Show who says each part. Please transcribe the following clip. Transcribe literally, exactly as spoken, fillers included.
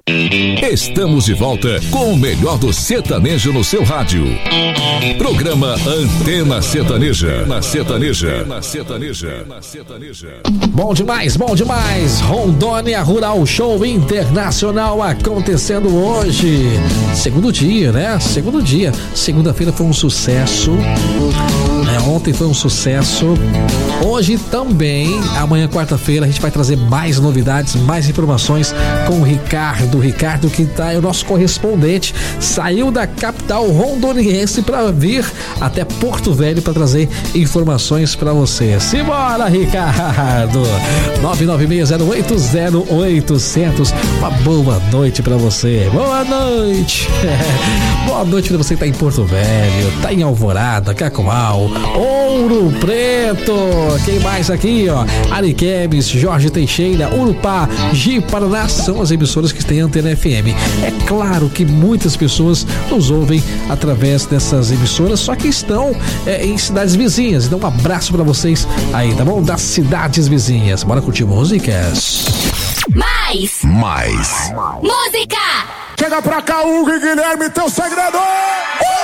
Speaker 1: Estamos de volta com o melhor do sertanejo no seu rádio. Programa Antena Sertaneja. Na Sertaneja. Na Sertaneja. Na Sertaneja.
Speaker 2: Bom demais, bom demais. Rondônia Rural Show Internacional acontecendo hoje. Segundo dia, né? Segundo dia. Segunda-feira foi um sucesso. É, ontem foi um sucesso. Hoje também. Amanhã, quarta-feira, a gente vai trazer mais novidades, mais informações com o Ricardo. Ricardo, que tá, é o nosso correspondente, saiu da capital rondoniense para vir até Porto Velho para trazer informações para você. Simbora, Ricardo! nove nove seis zero oito zero oito zero zero. Uma boa noite para você. Boa noite. Boa noite para você que tá em Porto Velho, tá em Alvorada, Cacoal, Ouro Preto. Quem mais aqui, ó? Ariquemes, Jorge Teixeira, Urupá, Ji Paraná são as emissoras que têm Antena F M. É claro que muitas pessoas nos ouvem através dessas emissoras, só que estão é, em cidades vizinhas. Então um abraço pra vocês aí, tá bom? Das cidades vizinhas. Bora curtir músicas.
Speaker 3: Mais!
Speaker 1: Mais!
Speaker 3: Música!
Speaker 4: Chega pra cá, Hugo e Guilherme, teu segredo!